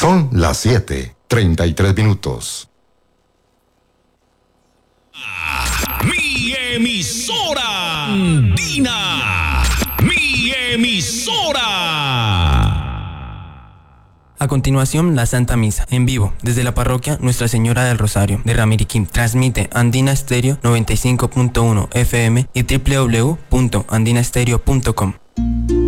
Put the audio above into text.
Son las 7:33. Mi emisora Andina. Mi emisora. A continuación, la Santa Misa, en vivo, desde la parroquia Nuestra Señora del Rosario de Ramiriquín. Transmite Andina Stereo 95.1 FM y www.andinastereo.com.